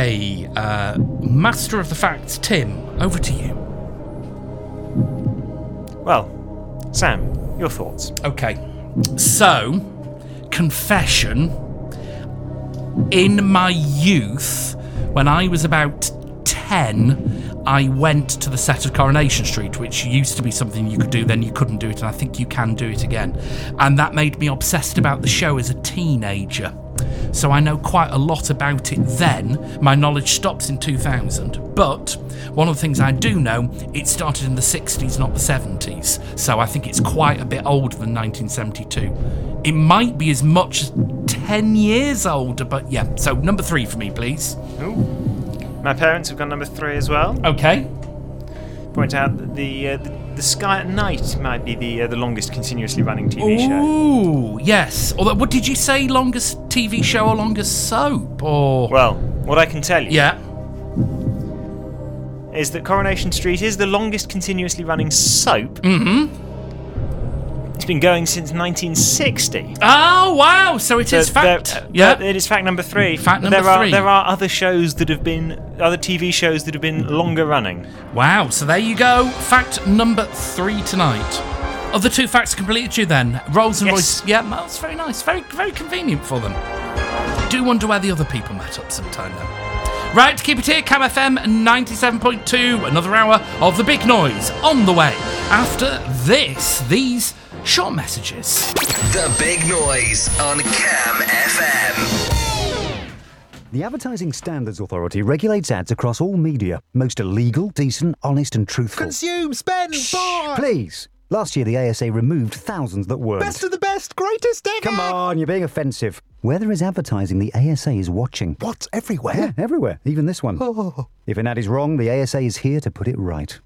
Okay, master of the facts, Tim, over to you. Well, Sam, your thoughts? Okay, so, confession, in my youth, when I was about 10, I went to the set of Coronation Street, which used to be something you could do, then you couldn't do it, and I think you can do it again. And that made me obsessed about the show as a teenager. So I know quite a lot about it then. My knowledge stops in 2000. But one of the things I do know, it started in the 60s, not the 70s. So I think it's quite a bit older than 1972. It might be as much as 10 years older, but yeah. So number 3 for me, please. Ooh. My parents have got number 3 as well. Okay. Point out that the Sky at Night might be the longest continuously running TV show. Ooh, yes. Although, what did you say? Longest TV show or longest soap? Or well, what I can tell you, yeah, is that Coronation Street is the longest continuously running soap. Mm-hmm. It's been going since 1960. Oh wow! So it is fact. Yeah, it is fact number 3. Fact number 3. There are other shows that have been other TV shows that have been longer running. Wow. So there you go. Fact number 3 tonight. Of the 2 facts completed you then, Rolls and Royce. Yeah, that's very nice. Very, very convenient for them. Do wonder where the other people met up sometime though. Right, keep it here, Cam FM 97.2. Another hour of the big noise on the way. After these short messages. The Big Noise on Cam FM. The Advertising Standards Authority regulates ads across all media. Most are legal, decent, honest and truthful. Consume, spend, buy! Please. Last year the ASA removed thousands that weren't. Best of the best, greatest ever! Come on, you're being offensive. Where there is advertising, the ASA is watching. What? Everywhere? Yeah, everywhere. Even this one. Oh. If an ad is wrong, the ASA is here to put it right.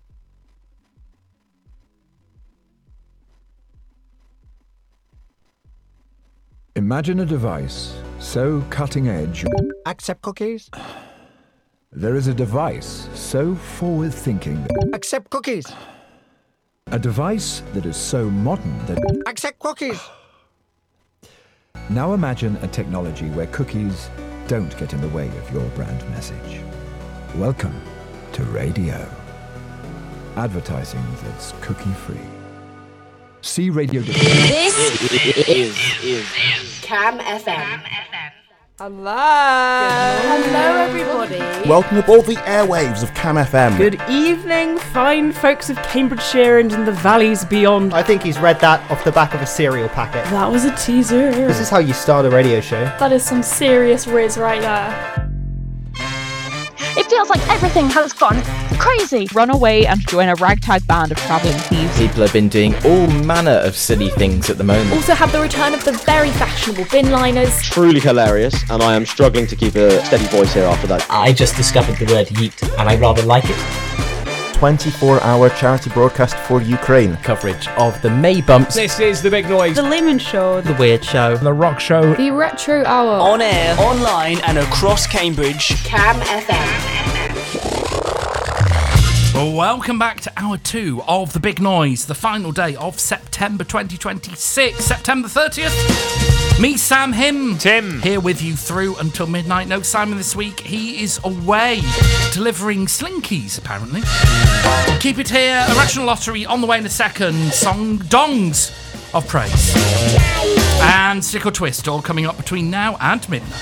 Imagine a device so cutting edge. Accept cookies? There is a device so forward thinking. Accept cookies? A device that is so modern that. Accept cookies? Now imagine a technology where cookies don't get in the way of your brand message. Welcome to radio. Advertising that's cookie-free. See Radio. This is Cam FM. Hello. Hello, everybody. Welcome aboard the airwaves of Cam FM. Good evening, fine folks of Cambridgeshire and in the valleys beyond. I think he's read that off the back of a cereal packet. That was a teaser. This is how you start a radio show. That is some serious riz right there. It feels like everything has gone crazy. Run away and join a ragtag band of travelling thieves. People have been doing all manner of silly things at the moment. Also have the return of the very fashionable bin liners. Truly hilarious, and I am struggling to keep a steady voice here after that. I just discovered the word yeet, and I rather like it. 24-hour charity broadcast for Ukraine. Coverage of the May bumps. This is The Big Noise. The Lehman Show. The Weird Show. The Rock Show. The Retro Hour. On air, online and across Cambridge. Cam FM. Welcome back to hour 2 of The Big Noise, the final day of September 2026, September 30th. Me, Sam, him, Tim, here with you through until midnight. No Simon this week. He is away delivering slinkies, apparently. Keep it here. A Rational Lottery on the way in a second. Song Dongs of Praise. And Stick or Twist all coming up between now and midnight.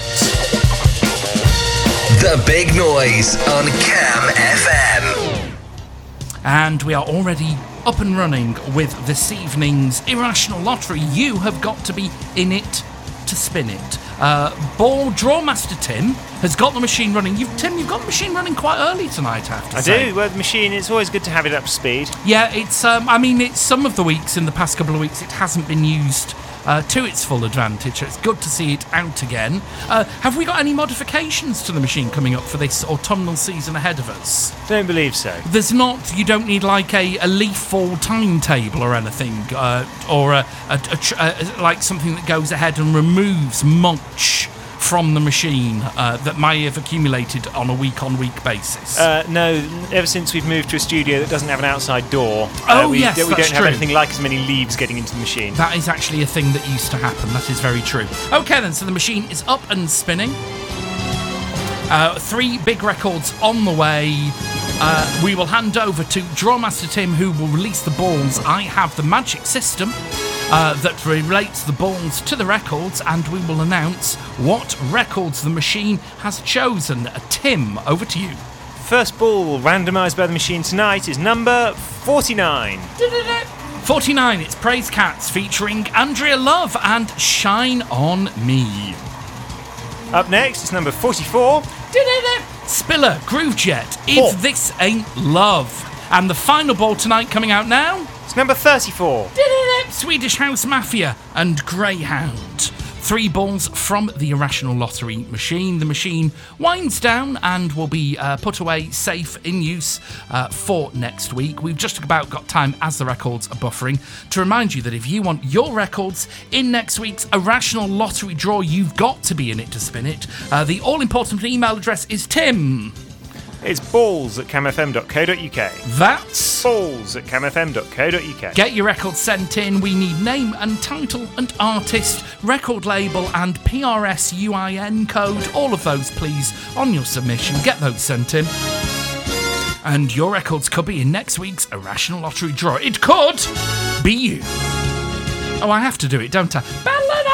The Big Noise on Cam FM. And we are already up and running with this evening's Irrational Lottery. You have got to be in it to spin it. Ball Draw Master Tim has got the machine running. You've got the machine running quite early tonight, I have to say. I do. Well, the machine, it's always good to have it up to speed. Yeah, it's, it's some of the weeks, in the past couple of weeks, it hasn't been used to its full advantage. It's good to see it out again. Have we got any modifications to the machine coming up for this autumnal season ahead of us? Don't believe so. There's not. You don't need like a leaf fall timetable or anything, or like something that goes ahead and removes much from the machine that may have accumulated on a week-on-week basis. No, ever since we've moved to a studio that doesn't have an outside door, we don't have anything like as many leaves getting into the machine. That is actually a thing that used to happen. That is very true. Okay then, so the machine is up and spinning. 3 big records on the way. We will hand over to Drawmaster Tim, who will release the balls. I have the magic system that relates the balls to the records, and we will announce what records the machine has chosen. Tim, over to you. First ball randomised by the machine tonight is number 49. 49, it's Praise Cats featuring Andrea Love and Shine On Me. Up next is number 44. Spiller, Groovejet, If This Ain't Love. And the final ball tonight coming out now? It's number 34. Swedish House Mafia and Greyhound. 3 balls from the Irrational Lottery machine. The machine winds down and will be put away safe in use for next week. We've just about got time as the records are buffering to remind you that if you want your records in next week's Irrational Lottery draw, you've got to be in it to spin it. The all-important email address is Tim. It's balls@camfm.co.uk. That's balls@camfm.co.uk. Get your records sent in. We need name and title and artist, record label and PRS UIN code. All of those, please, on your submission. Get those sent in. And your records could be in next week's Irrational Lottery draw. It could be you. Oh, I have to do it, don't I?